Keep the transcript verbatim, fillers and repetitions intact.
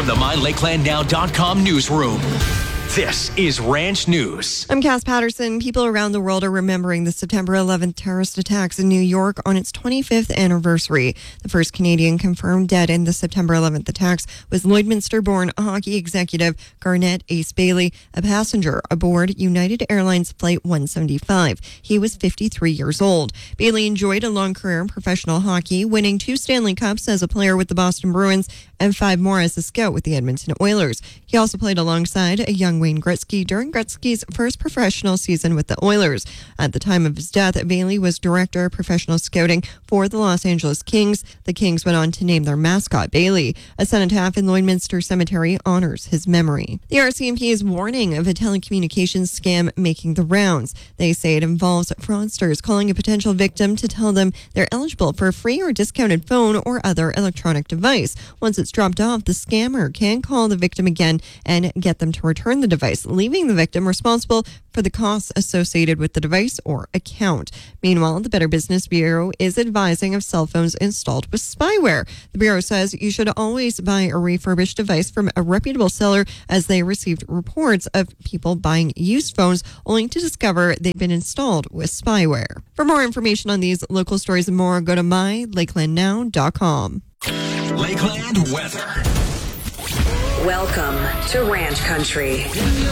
the my lakeland now dot com newsroom, this is Ranch News. I'm Cass Patterson. People around the world are remembering the September eleventh terrorist attacks in New York on its twenty-fifth anniversary. The first Canadian confirmed dead in the September eleventh attacks was Lloydminster-born hockey executive Garnett Ace Bailey, a passenger aboard United Airlines Flight one seventy-five. He was fifty-three years old. Bailey enjoyed a long career in professional hockey, winning two Stanley Cups as a player with the Boston Bruins and five more as a scout with the Edmonton Oilers. He also played alongside a young Wayne Gretzky during Gretzky's first professional season with the Oilers. At the time of his death, Bailey was director of professional scouting for the Los Angeles Kings. The Kings went on to name their mascot Bailey. A cenotaph in Lloydminster Cemetery honors his memory. The R C M P is warning of a telecommunications scam making the rounds. They say it involves fraudsters calling a potential victim to tell them they're eligible for a free or discounted phone or other electronic device. Once it's dropped off, the scammer can call the victim again and get them to return the device, leaving the victim responsible for the costs associated with the device or account. Meanwhile, the Better Business Bureau is advising of cell phones installed with spyware. The Bureau says you should always buy a refurbished device from a reputable seller, as they received reports of people buying used phones only to discover they've been installed with spyware. For more information on these local stories and more, go to my lakeland now dot com. Lakeland weather. Welcome to Ranch Country.